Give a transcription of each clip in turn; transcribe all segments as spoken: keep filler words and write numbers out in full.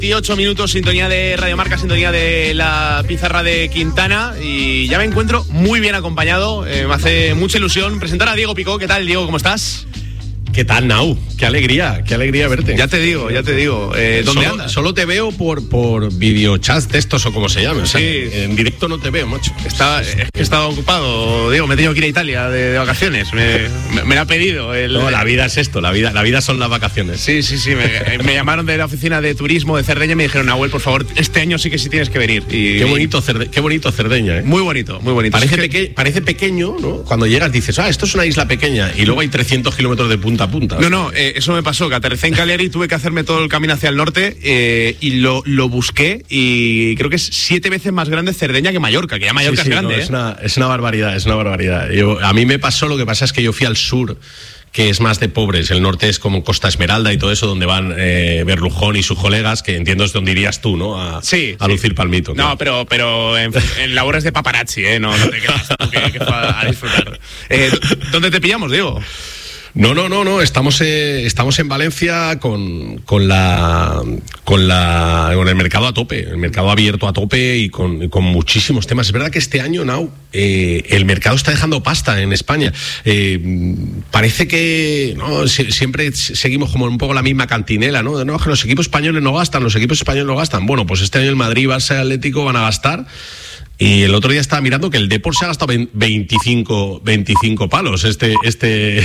dieciocho minutos, sintonía de Radio Marca, sintonía de la pizarra de Quintana, y ya me encuentro muy bien acompañado. Eh, me hace mucha ilusión presentar a Diego Picó. ¿Qué tal, Diego? ¿Cómo estás? ¿Qué tal, Nau? Qué alegría, qué alegría verte. Ya te digo, ya te digo. Eh, ¿Dónde solo, andas? Solo te veo por, por videochats de estos o como se llame. O sea, sí. En directo no te veo, macho. Está, es que estaba ocupado, Diego. Me he tenido que ir a Italia de, de vacaciones. Me, me, me lo ha pedido. El, no, la vida es esto, la vida, la vida son las vacaciones. Sí, sí, sí. Me, me llamaron de la oficina de turismo de Cerdeña y me dijeron, Nahuel, por favor, este año sí que sí tienes que venir. Y, qué bonito, Cerde, qué bonito Cerdeña, ¿eh? Muy bonito, muy bonito. Parece, es que... peque, parece pequeño, ¿no? Cuando llegas dices, ah, esto es una isla pequeña, y luego hay trescientos kilómetros de punta a punta. No, no, eh, eso me pasó, que aterricé en Cagliari y tuve que hacerme todo el camino hacia el norte eh, y lo, lo busqué, y creo que es siete veces más grande Cerdeña que Mallorca, que ya Mallorca sí, sí, es grande. No, ¿eh? es, una, es una barbaridad, es una barbaridad. Yo, a mí me pasó, lo que pasa es que yo fui al sur, que es más de pobres. El norte es como Costa Esmeralda y todo eso, donde van eh, Berlujón y sus colegas, que entiendo es donde irías tú, ¿no? A, sí, a sí. lucir palmito. No, claro. pero, pero en, en labores de paparazzi, ¿eh? No, no te quedas tú que, que fue a, a disfrutar. Eh, ¿Dónde te pillamos, Diego? No, no, no, no. Estamos, eh, estamos en Valencia con, con la, con la, con el mercado a tope, el mercado abierto a tope y con, con muchísimos temas. Es verdad que este año, Nau, eh, el mercado está dejando pasta en España. Eh, parece que no, si, siempre seguimos como un poco la misma cantinela, ¿no? No, que los equipos españoles no gastan, los equipos españoles no gastan. Bueno, pues este año el Madrid, Barça y Atlético van a gastar. Y el otro día estaba mirando que el Depor se ha gastado veinticinco palos este, este,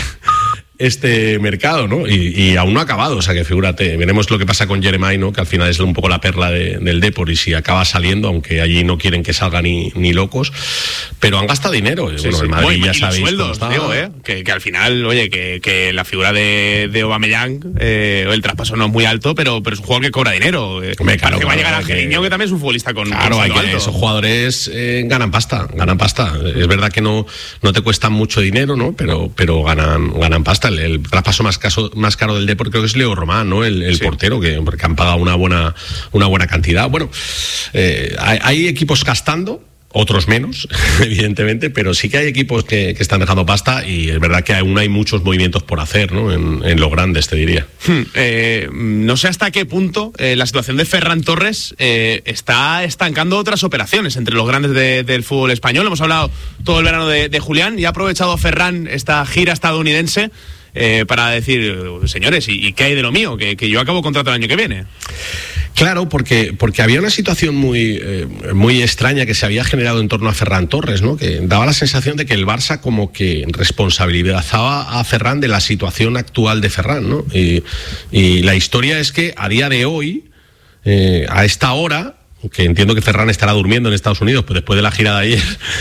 este mercado, ¿no? Y, y aún no ha acabado, o sea que figúrate, veremos lo que pasa con Jeremai, ¿no? Que al final es un poco la perla de, del Depor, y si acaba saliendo, aunque allí no quieren que salga ni, ni locos, pero han gastado dinero. Sí, bueno, sí. el Madrid Bueno, ya y sabéis los sueldos, cómo está. Digo, ¿eh? que, que al final, oye, que, que la figura de, de Aubameyang, eh, el traspaso no es muy alto, pero, pero es un jugador que cobra dinero. Eh, Hombre, claro, que va a llegar claro, Angeliño, que, que también es un futbolista con, claro, con hay que, alto. esos jugadores eh, ganan pasta, ganan pasta. Es verdad que no, no te cuestan mucho dinero, ¿no? Pero, pero ganan, ganan pasta. El, el traspaso más, caso, más caro del Depor creo que es Leo Román, ¿no? El, el sí. portero, que, porque han pagado una buena, una buena cantidad. Bueno, eh, hay, hay equipos gastando, otros menos, evidentemente, pero sí que hay equipos que, que están dejando pasta, y es verdad que aún hay muchos movimientos por hacer, ¿no? En, en lo grandes, te diría. Hmm, eh, no sé hasta qué punto eh, la situación de Ferran Torres eh, está estancando otras operaciones entre los grandes de, del fútbol español. Hemos hablado todo el verano de, de Julián, y ha aprovechado Ferran esta gira estadounidense eh, para decir, señores, ¿y, y qué hay de lo mío? Que, que yo acabo contrato el año que viene. Claro, porque, porque había una situación muy, eh, muy extraña que se había generado en torno a Ferran Torres, ¿no? Que daba la sensación de que el Barça como que responsabilizaba a Ferran de la situación actual de Ferran, ¿no? Y, y la historia es que a día de hoy, eh, a esta hora, que entiendo que Ferran estará durmiendo en Estados Unidos pues después de la gira de ayer,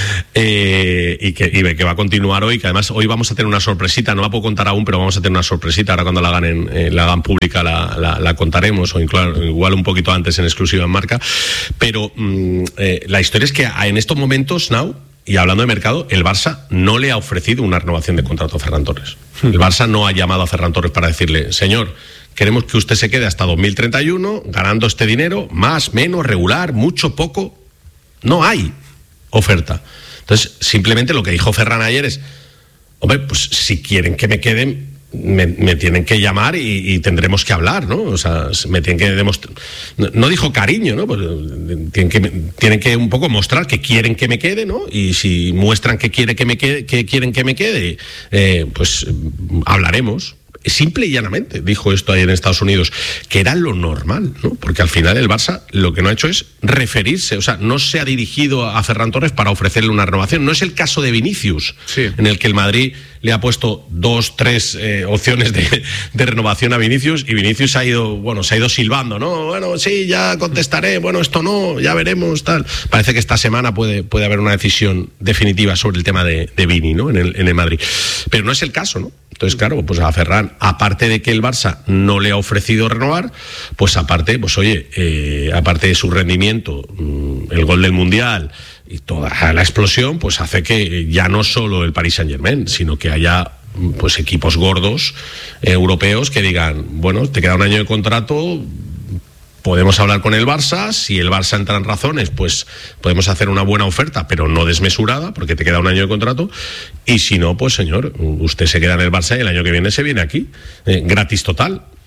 eh, y, que, y que va a continuar hoy, que además hoy vamos a tener una sorpresita, no la puedo contar aún, pero vamos a tener una sorpresita, ahora cuando la hagan, en, eh, la hagan pública la, la, la contaremos, o igual, igual un poquito antes en exclusiva en Marca, pero mm, eh, la historia es que en estos momentos, Now, y hablando de mercado, el Barça no le ha ofrecido una renovación de contrato a Ferran Torres. El Barça no ha llamado a Ferran Torres para decirle, señor, queremos que usted se quede hasta dos mil treinta y uno ganando este dinero, más, menos, regular, mucho, poco. No hay oferta. Entonces, simplemente lo que dijo Ferran ayer es, hombre, pues si quieren que me queden, me, me tienen que llamar y, y tendremos que hablar, ¿no? O sea, me tienen que demostrar... No, no dijo cariño, ¿no? Pues tienen que, tienen que un poco mostrar que quieren que me quede, ¿no? Y si muestran que, quiere que, me quede, que quieren que me quede, eh, pues hablaremos. Simple y llanamente dijo esto ayer en Estados Unidos, que era lo normal, ¿no? Porque al final el Barça lo que no ha hecho es referirse, o sea, no se ha dirigido a Ferran Torres para ofrecerle una renovación. No es el caso de Vinicius, sí, en el que el Madrid le ha puesto dos, tres eh, opciones de, de renovación a Vinicius, y Vinicius ha ido, bueno, se ha ido silbando, ¿no? Bueno, sí, ya contestaré, bueno, esto no, ya veremos, tal. Parece que esta semana puede, puede haber una decisión definitiva sobre el tema de, de Vini, ¿no? En el, en el Madrid. Pero no es el caso, ¿no? Entonces, claro, pues a Ferran, aparte de que el Barça no le ha ofrecido renovar, pues aparte, pues oye, eh, aparte de su rendimiento, mmm, el gol del Mundial y toda la explosión, pues hace que ya no solo el Paris Saint-Germain, sino que haya pues equipos gordos eh, europeos que digan, bueno, te queda un año de contrato, podemos hablar con el Barça, si el Barça entra en razones, pues podemos hacer una buena oferta, pero no desmesurada, porque te queda un año de contrato, y si no, pues señor, usted se queda en el Barça y el año que viene se viene aquí, eh, gratis total.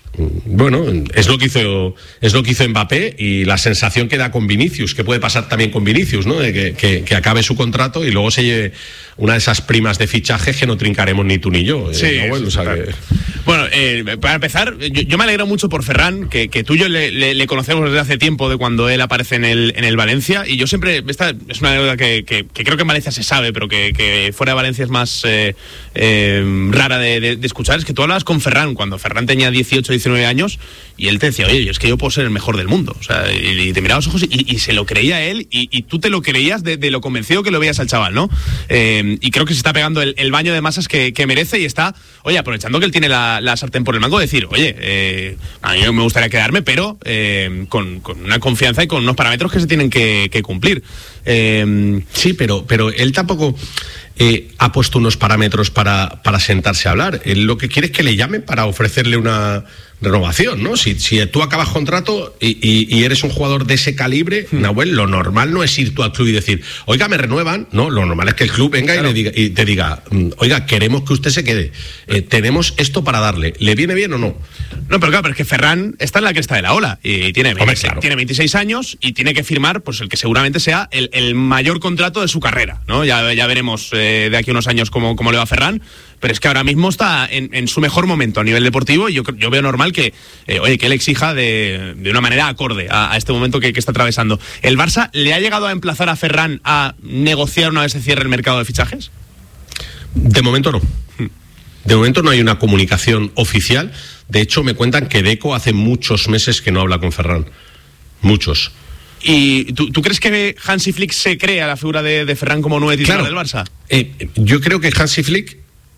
Bueno, es lo que hizo es lo que hizo Mbappé, y la sensación que da con Vinicius, que puede pasar también con Vinicius, ¿no? De que, que, que acabe su contrato y luego se lleve una de esas primas de fichaje que no trincaremos ni tú ni yo. Sí, eh, Nahuel, sí, o sea que... Bueno, eh, para empezar, yo, yo me alegro mucho por Ferran, que, que tú y yo le, le, le conocemos desde hace tiempo, de cuando él aparece en el, en el Valencia, y yo siempre, esta es una anécdota que, que, que creo que en Valencia se sabe, pero que, que fuera de Valencia es más eh, eh, rara de, de, de escuchar, es que tú hablabas con Ferran cuando Ferran tenía dieciocho, diecinueve años, y él te decía, oye, es que yo puedo ser el mejor del mundo, o sea, y, y te miraba a los ojos y, y se lo creía él, y, y tú te lo creías de, de lo convencido que lo veías al chaval, ¿no? Eh, y creo que se está pegando el, el baño de masas que, que merece, y está, oye, aprovechando que él tiene la, la sartén por el mango, decir, oye, eh, a mí me gustaría quedarme, pero eh, con, con una confianza y con unos parámetros que se tienen que, que cumplir. Eh, sí, pero, pero él tampoco eh, ha puesto unos parámetros para, para sentarse a hablar. Él lo que quiere es que le llamen para ofrecerle una renovación, ¿no? Si, si tú acabas contrato y, y, y eres un jugador de ese calibre, hmm. Nahuel, lo normal no es ir tú al club y decir, oiga, me renuevan, no, lo normal es que el club venga claro. y, le diga, y te diga, oiga, queremos que usted se quede, eh, tenemos esto para darle, ¿le viene bien o no? No, pero claro, pero es que Ferran está en la cresta de la ola y tiene, Hombre, claro. tiene veintiséis años y tiene que firmar pues el que seguramente sea el, el mayor contrato de su carrera, ¿no? Ya, ya veremos eh, de aquí a unos años cómo, cómo le va a Ferran, pero es que ahora mismo está en, en su mejor momento a nivel deportivo, y yo, yo veo normal que, eh, oye, que él exija de, de una manera acorde a, a este momento que, que está atravesando. ¿El Barça le ha llegado a emplazar a Ferran a negociar una vez se cierre el mercado de fichajes? De momento no. De momento no hay una comunicación oficial. De hecho, me cuentan que Deco hace muchos meses que no habla con Ferran. Muchos. ¿Y tú, tú crees que Hansi Flick se crea la figura de, de Ferran como nueve titular claro. del Barça? Eh, yo creo que Hansi Flick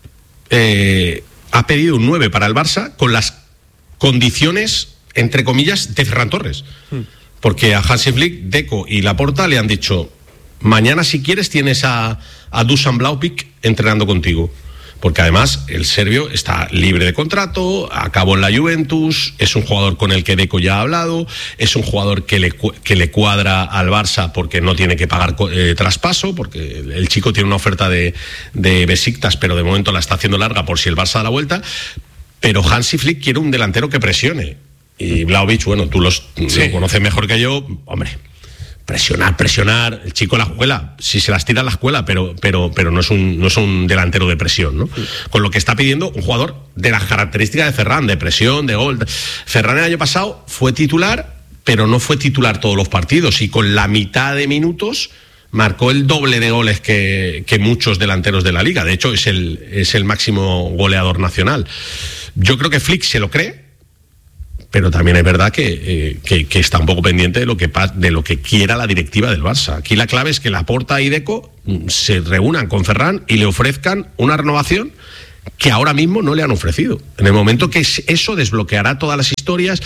eh, ha pedido un nueve para el Barça con las condiciones, entre comillas, de Ferran Torres. Hmm. Porque a Hansi Flick, Deco y Laporta le han dicho, mañana si quieres tienes a, a Dusan Vlahovic entrenando contigo. Porque además el serbio está libre de contrato, acabó en la Juventus, es un jugador con el que Deco ya ha hablado, es un jugador que le, que le cuadra al Barça porque no tiene que pagar eh, traspaso, porque el chico tiene una oferta de, de Besiktas, pero de momento la está haciendo larga por si el Barça da la vuelta. Pero Hansi Flick quiere un delantero que presione. Y Vlahovic, bueno, tú los, sí. lo conoces mejor que yo, hombre... Presionar, presionar, el chico la escuela, si se las tira la escuela, pero, pero, pero no es un, no es un delantero de presión, ¿no? Sí. Con lo que está pidiendo un jugador de las características de Ferran, de presión, de gol. Ferran el año pasado fue titular, pero no fue titular todos los partidos, y con la mitad de minutos marcó el doble de goles que, que muchos delanteros de la liga. De hecho, es el, es el máximo goleador nacional. Yo creo que Flick se lo cree, pero también es verdad que, eh, que, que está un poco pendiente de lo que de lo que quiera la directiva del Barça. Aquí la clave es que Laporta y Deco se reúnan con Ferran y le ofrezcan una renovación que ahora mismo no le han ofrecido. En el momento que eso desbloqueará todas las historias.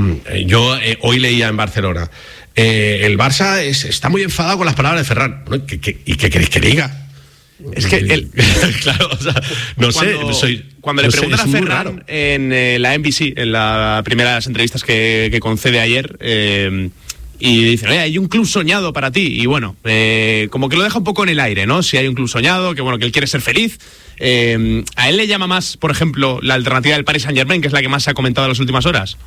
Yo eh, hoy leía en Barcelona, eh, el Barça es, está muy enfadado con las palabras de Ferran. ¿Qué, qué, ¿Y qué queréis que diga? Es que él, claro, o sea, no cuando, sé, soy, cuando le no preguntan sé, a Ferran en eh, la N B C, en la primera de las entrevistas que, que concede ayer, eh, y dicen, oye, hay un club soñado para ti, y bueno, eh, como que lo deja un poco en el aire, ¿no? Si hay un club soñado, que bueno, que él quiere ser feliz. Eh, ¿A él le llama más, por ejemplo, la alternativa del Paris Saint-Germain, que es la que más se ha comentado en las últimas horas?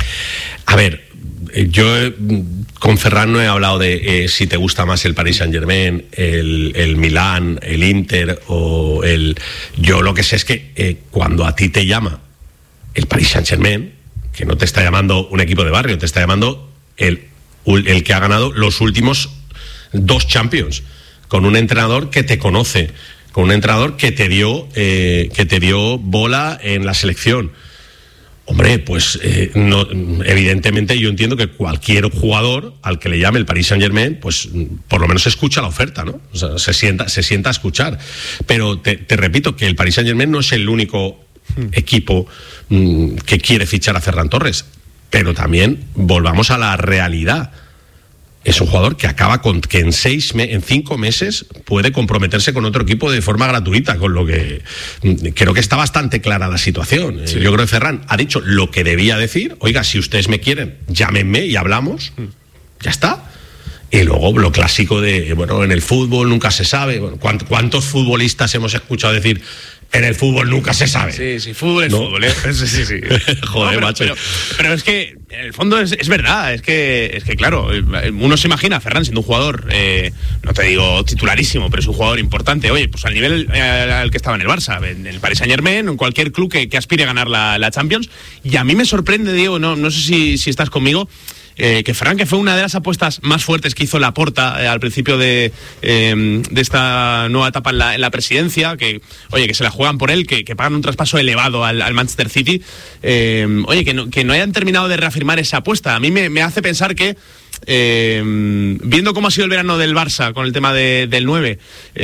A ver, yo eh, con Ferran no he hablado de eh, si te gusta más el Paris Saint-Germain, el, el Milán, el Inter o el... Yo lo que sé es que eh, cuando a ti te llama el Paris Saint-Germain, que no te está llamando un equipo de barrio, te está llamando el, el que ha ganado los últimos dos Champions, con un entrenador que te conoce, con un entrenador que te dio, eh, que te dio bola en la selección. Hombre, pues eh, no, evidentemente yo entiendo que cualquier jugador al que le llame el Paris Saint-Germain, pues por lo menos escucha la oferta, ¿no? O sea, se sienta, se sienta a escuchar. Pero te, te repito que el Paris Saint-Germain no es el único equipo mm, que quiere fichar a Ferran Torres. Pero también volvamos a la realidad. Es un jugador que acaba con que en seis me, en cinco meses puede comprometerse con otro equipo de forma gratuita, con lo que creo que está bastante clara la situación. Sí. Yo creo que Ferran ha dicho lo que debía decir. Oiga, si ustedes me quieren, llámenme y hablamos. Mm. Ya está. Y luego lo clásico de, bueno, en el fútbol nunca se sabe. Bueno, ¿cuántos futbolistas hemos escuchado decir En el fútbol nunca se sabe. Sí, sí, fútbol es ¿no? fútbol, ¿eh? Sí, sí, sí. Joder, no, pero, macho. Pero, pero es que, en el fondo, es, es verdad. Es que, es que, claro, uno se imagina a Ferran siendo un jugador, eh, no te digo titularísimo, pero es un jugador importante. Oye, pues al nivel eh, al que estaba en el Barça, en el Paris Saint-Germain, en cualquier club que, que aspire a ganar la, la Champions. Y a mí me sorprende, Diego, no, no sé si, si estás conmigo, Eh, que Ferran, que fue una de las apuestas más fuertes que hizo Laporta eh, al principio de, eh, de esta nueva etapa en la, en la presidencia, que oye, que se la juegan por él, que, que pagan un traspaso elevado al, al Manchester City, eh, oye, que no, que no hayan terminado de reafirmar esa apuesta. A mí me, me hace pensar que eh, viendo cómo ha sido el verano del Barça con el tema de, del nueve,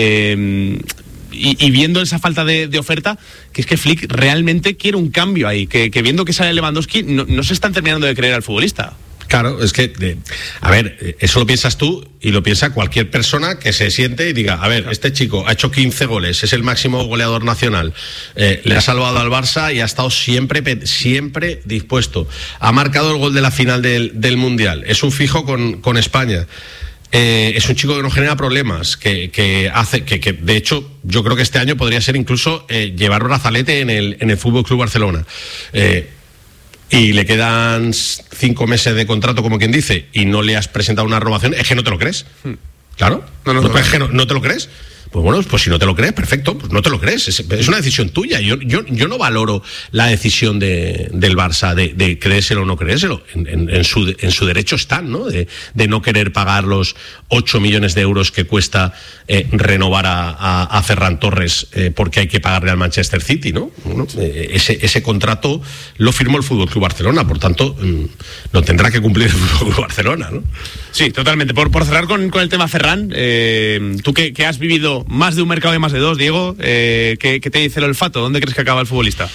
eh, Y, y viendo esa falta de, de oferta, que es que Flick realmente quiere un cambio ahí, que, que viendo que sale Lewandowski no, no se están terminando de creer al futbolista. Claro, es que, eh, a ver, eso lo piensas tú y lo piensa cualquier persona que se siente y diga, a ver, este chico ha hecho quince goles, es el máximo goleador nacional, eh, le ha salvado al Barça y ha estado siempre, siempre dispuesto. Ha marcado el gol de la final del, del Mundial, es un fijo con, con España. Eh, es un chico que no genera problemas, que, que hace, que, que de hecho yo creo que este año podría ser incluso eh, llevar brazalete en el, en el Fútbol Club Barcelona. Eh, y le quedan cinco meses de contrato, como quien dice, y no le has presentado una renovación, es que no te lo crees. Claro, no, no, no, no, es que no, no te lo crees. Pues bueno, pues si no te lo crees, perfecto, pues no te lo crees, es, es una decisión tuya. Yo, yo, yo no valoro la decisión de, del Barça de, de creérselo o no creérselo. En, en, en, su, en su derecho están, ¿no? De, de no querer pagar los ocho millones de euros que cuesta eh, renovar a, a, a Ferran Torres eh, porque hay que pagarle al Manchester City, ¿no? Bueno, eh, ese, ese contrato lo firmó el Fútbol Club Barcelona, por tanto, mmm, lo tendrá que cumplir el Fútbol Club Barcelona, ¿no? Sí, totalmente. Por, por cerrar con, con el tema Ferran, eh, tú que, que has vivido más de un mercado y más de dos, Diego, eh, ¿qué, ¿qué te dice el olfato? ¿Dónde crees que acaba el futbolista?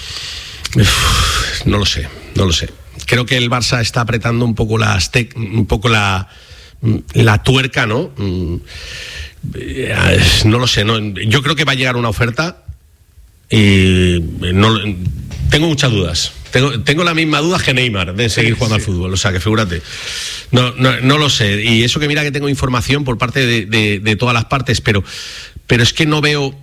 Uf, no lo sé, no lo sé. Creo que el Barça está apretando un poco la aztec, un poco la, la tuerca, ¿no? No lo sé, no. Yo creo que va a llegar una oferta y no, tengo muchas dudas. Tengo, tengo la misma duda que Neymar de seguir sí, jugando sí. al fútbol, o sea que figúrate. No, no, no lo sé. Y eso que mira que tengo información por parte de, de, de todas las partes, pero, pero es que no veo,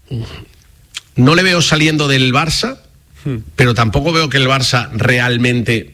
no le veo saliendo del Barça, hmm. pero tampoco veo que el Barça realmente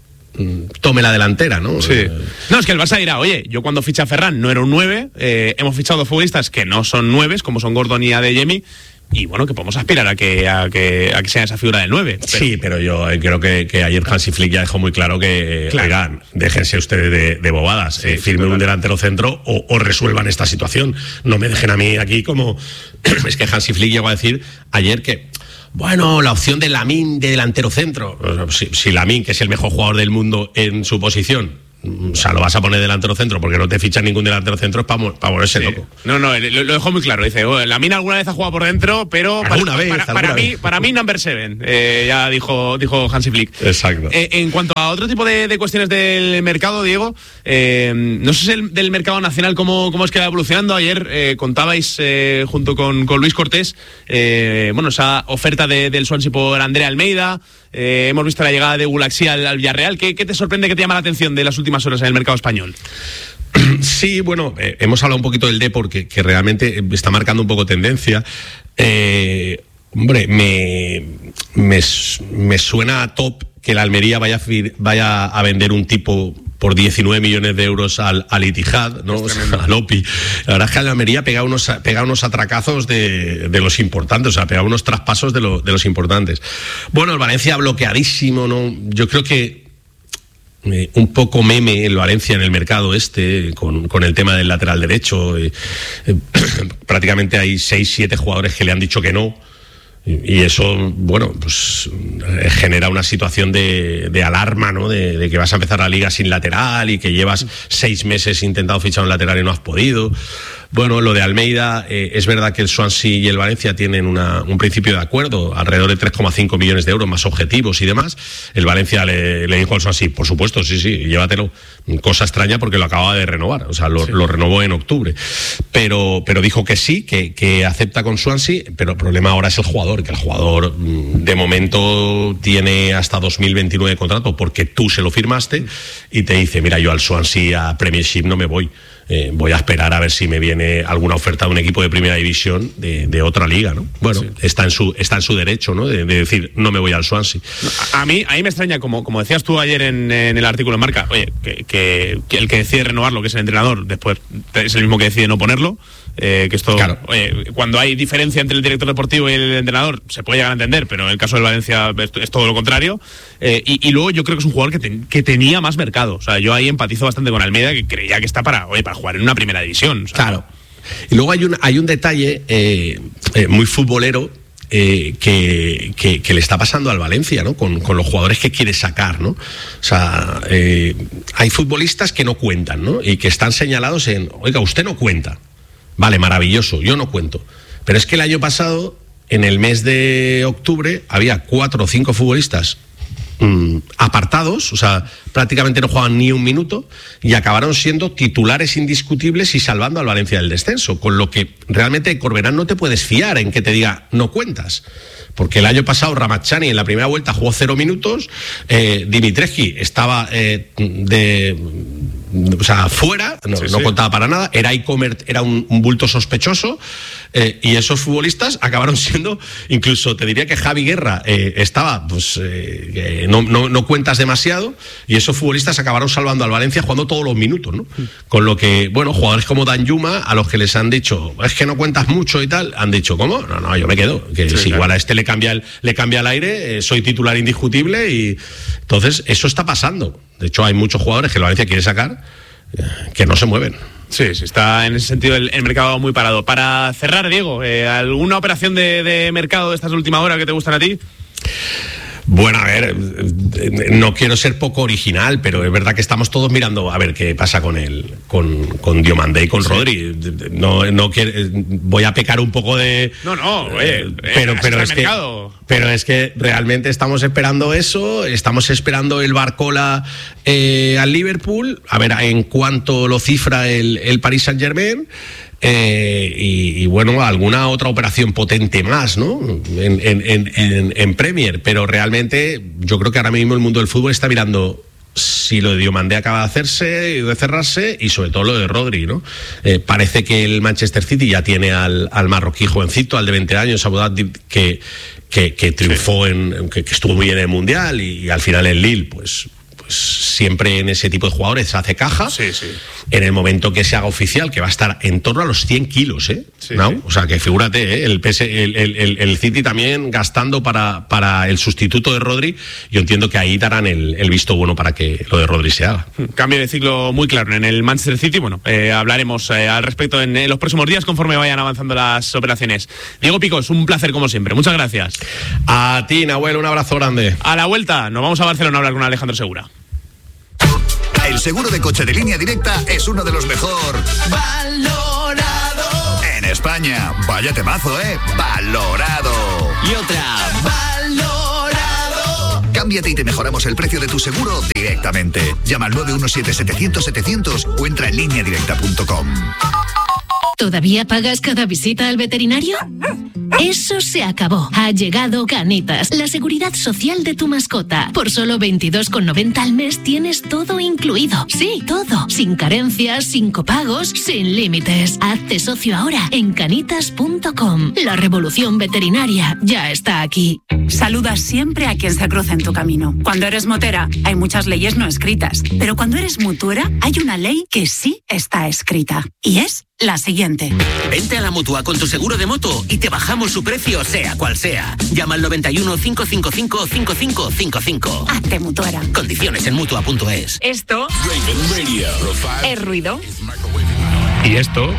tome la delantera, ¿no? Sí. No, es que el Barça dirá, oye, yo cuando fiché a Ferran no era un nueve, eh, hemos fichado futbolistas que no son nueves, como son Gordon y Adeyemi, y bueno, que podemos aspirar a que a que, a que sea esa figura del nueve. Pero... Sí, pero yo creo que, que ayer Hansi Flick ya dejó muy claro que, claro. oigan, déjense ustedes de, de bobadas, sí, eh, firmen sí, un delantero centro o, o resuelvan esta situación. No me dejen a mí aquí como... Es que Hansi Flick llegó a decir ayer que, bueno, la opción de Lamine de delantero centro, si, si Lamine, que es el mejor jugador del mundo en su posición, o sea, lo vas a poner delantero centro porque no te fichan ningún delantero centro, es para pa volverse sí. loco. No, no, lo, lo dejó muy claro. Dice, oh, la mina alguna vez ha jugado por dentro, pero alguna para, vez, para, alguna para vez. mí, para mí number seven, eh, ya dijo, dijo Hansi Flick. Exacto. Eh, en cuanto a otro tipo de, de cuestiones del mercado, Diego, eh, no sé si el, del mercado nacional cómo, cómo es que va evolucionando. Ayer eh, contabais eh, junto con, con Luis Cortés, eh, bueno, esa oferta de, del Swansea por Andrea Almeida. Eh, hemos visto la llegada de Gulaxi al, al Villarreal. ¿Qué, ¿Qué te sorprende, qué te llama la atención de las últimas horas en el mercado español? Sí, bueno, eh, hemos hablado un poquito del Depor, que, que realmente está marcando un poco tendencia. Eh, hombre, me, me, me suena a top que la Almería vaya a, vaya a vender un tipo por diecinueve millones de euros al, al Ittihad, ¿no? O sea, al O P I. La verdad es que la Almería pega unos, pega unos atracazos de, de los importantes, o sea, pega unos traspasos de, lo, de los importantes. Bueno, el Valencia bloqueadísimo, ¿no? Yo creo que eh, un poco meme el Valencia en el mercado este, con, con el tema del lateral derecho. Eh, eh, prácticamente hay seis, siete jugadores que le han dicho que no. Y eso, bueno, pues genera una situación de, de alarma, ¿no? De, de que vas a empezar la liga sin lateral y que llevas seis meses intentando fichar un lateral y no has podido. Bueno, lo de Almeida, eh, es verdad que el Swansea y el Valencia tienen una, un principio de acuerdo, alrededor de tres coma cinco millones de euros más objetivos y demás. El Valencia le, le dijo al Swansea, por supuesto, sí, sí, llévatelo. Cosa extraña porque lo acaba de renovar, o sea, lo, sí. lo renovó en octubre. Pero, pero dijo que sí, que, que acepta con Swansea, pero el problema ahora es el jugador, que el jugador de momento tiene hasta dos mil veintinueve de contrato porque tú se lo firmaste y te dice, mira, yo al Swansea a Premiership no me voy. eh, voy a esperar a ver si me viene alguna oferta de un equipo de primera división de, de otra liga, ¿no? Bueno, sí. está en su está en su derecho, ¿no? De, de decir, no me voy al Swansea. A mí, a mí me extraña, como, como decías tú ayer en, en el artículo en Marca, oye, que, que, que el que decide renovarlo, que es el entrenador, después es el mismo que decide no ponerlo. Eh, que esto, claro. oye, cuando hay diferencia entre el director deportivo y el entrenador, se puede llegar a entender, pero en el caso del Valencia es, es todo lo contrario. Eh, y, y luego yo creo que es un jugador que, ten, que tenía más mercado. O sea, yo ahí empatizo bastante con Almeida, que creía que está para, oye, para jugar en una primera división. O sea, claro. Y luego hay un, hay un detalle eh, eh, muy futbolero. Eh, que, que, que le está pasando al Valencia, ¿no? Con, con los jugadores que quiere sacar, ¿no? O sea, eh, hay futbolistas que no cuentan, ¿no? Y que están señalados en, oiga, usted no cuenta. Vale, maravilloso, yo no cuento. Pero es que el año pasado, en el mes de octubre, había cuatro o cinco futbolistas mmm, apartados, o sea, prácticamente no jugaban ni un minuto y acabaron siendo titulares indiscutibles y salvando al Valencia del descenso, con lo que realmente Corberán no te puedes fiar en que te diga no cuentas, porque el año pasado Ramazani en la primera vuelta jugó cero minutos, eh, Dimitrescu estaba eh, de... o sea, fuera, no, sí, no sí. contaba para nada, era e-commerce, era un, un bulto sospechoso, eh, y esos futbolistas acabaron siendo, incluso te diría que Javi Guerra eh, estaba, pues eh, no, no, no cuentas demasiado, y esos futbolistas acabaron salvando al Valencia jugando todos los minutos, ¿no? Mm. Con lo que, bueno, jugadores como Dan Yuma, a los que les han dicho, es que no cuentas mucho y tal, han dicho, ¿cómo? No, no, yo me quedo, que sí, si claro. igual a este le cambia el, le cambia el aire, eh, soy titular indiscutible, y entonces eso está pasando. De hecho, hay muchos jugadores que el Valencia quiere sacar eh, que no se mueven. Sí, sí, está en ese sentido el, el mercado muy parado. Para cerrar, Diego, eh, ¿alguna operación de, de mercado de estas últimas horas que te gustan a ti? Bueno, a ver, no quiero ser poco original, pero es verdad que estamos todos mirando a ver qué pasa con el, con, con Diomandé y con sí. Rodri. No, no quiero, voy a pecar un poco de. No, no, oye, eh, pero, pero es que, pero es que realmente estamos esperando eso, estamos esperando el Barcola eh, al Liverpool, a ver en cuánto lo cifra el, el Paris Saint-Germain. Eh, y, y bueno, alguna otra operación potente más, ¿no? En, en, en, en Premier, pero realmente yo creo que ahora mismo el mundo del fútbol está mirando si lo de Diomandé acaba de hacerse y de cerrarse, y sobre todo lo de Rodri, ¿no? Eh, parece que el Manchester City ya tiene al, al marroquí jovencito, al de veinte años, Abu Dhabi, que, que, que triunfó, sí. en, que, que estuvo muy bien en el Mundial, y, y al final el Lille, pues... siempre en ese tipo de jugadores se hace caja. Sí, sí. En el momento que se haga oficial, que va a estar en torno a los cien kilos, ¿eh? Sí, ¿no? sí. O sea, que figúrate, ¿eh? el, P S, el, el, el, el City también gastando para, para el sustituto de Rodri. Yo entiendo que ahí darán el, el visto bueno para que lo de Rodri se haga. Cambio de ciclo muy claro en el Manchester City. Bueno, eh, hablaremos eh, al respecto en, en los próximos días conforme vayan avanzando las operaciones. Diego Picos, un placer como siempre. Muchas gracias. A ti, Nahuel, un abrazo grande. A la vuelta, nos vamos a Barcelona a hablar con Alejandro Segura. El seguro de coche de Línea Directa es uno de los mejor valorado en España. Vaya temazo, ¿eh? Valorado. Y otra, valorado. Cámbiate y te mejoramos el precio de tu seguro directamente. Llama al nueve uno siete, setecientos, setecientos o entra en línea directa punto com. ¿Todavía pagas cada visita al veterinario? Eso se acabó. Ha llegado Canitas, la seguridad social de tu mascota. Por solo veintidós con noventa al mes tienes todo incluido. Sí, todo. Sin carencias, sin copagos, sin límites. Hazte socio ahora en canitas punto com. La revolución veterinaria ya está aquí. Saluda siempre a quien se cruza en tu camino. Cuando eres motera, hay muchas leyes no escritas. Pero cuando eres mutuera, hay una ley que sí está escrita. Y es la siguiente. Vente a la Mutua con tu seguro de moto y te bajamos su precio, sea cual sea. Llama al noventa y uno, cinco cinco cinco, cinco cinco cinco cinco. Hazte mutuera. Condiciones en mutua punto es. Esto es ruido. Y esto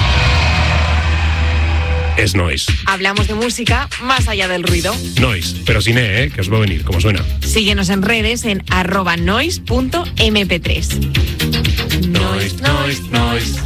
es noise. Hablamos de música más allá del ruido. Noise, pero sin E, ¿eh? Que os va a venir, como suena. Síguenos en redes en arroba noise punto eme pe tres. Noise, noise, noise.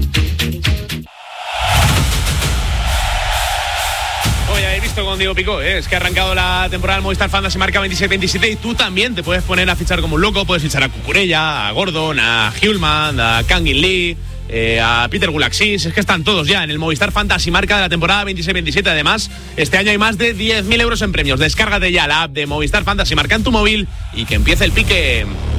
Hoy habéis visto con Diego Picó, ¿eh? Es que ha arrancado la temporada del Movistar Fantasy Marca veintisiete veintisiete y tú también te puedes poner a fichar como un loco. Puedes fichar a Cucurella, a Gordon, a Hulman, a Kangin Lee, eh, a Peter Gulaxis. Es que están todos ya en el Movistar Fantasy Marca de la temporada veintiséis veintisiete. Además, este año hay más de diez mil euros en premios. Descárgate ya la app de Movistar Fantasy Marca en tu móvil y que empiece el pique.